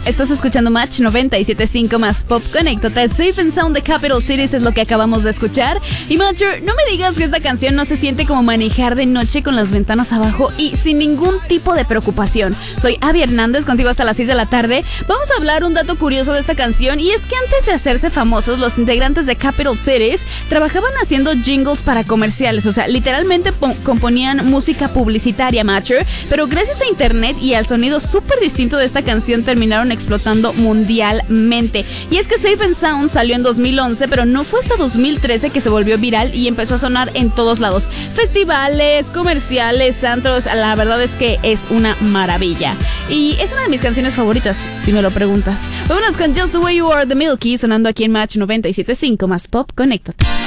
Estás escuchando Match 97.5 más Pop. Conéctate. Safe and Sound de Capital Cities es lo que acabamos de escuchar. Y Matcher, no me digas que esta canción no se siente como manejar de noche con las ventanas abajo y sin ningún tipo de preocupación. Soy Abby Hernández, contigo hasta las 6 de la tarde. Vamos a hablar un dato curioso de esta canción, y es que antes de hacerse famosos, los integrantes de Capital Cities trabajaban haciendo jingles para comerciales. O sea, literalmente componían música publicitaria, Matcher, pero gracias a internet y al sonido súper distinto de esta canción terminaron explotando mundialmente. Y es que Safe and Sound salió en 2011, pero no fue hasta 2013 que se volvió viral y empezó a sonar en todos lados. Festivales, comerciales, antros, la verdad es que es una maravilla. Y es una de mis canciones favoritas, si me lo preguntas. Vámonos con Just the Way You Are, The Milky, sonando aquí en Match 97.5 más Pop. Conéctate.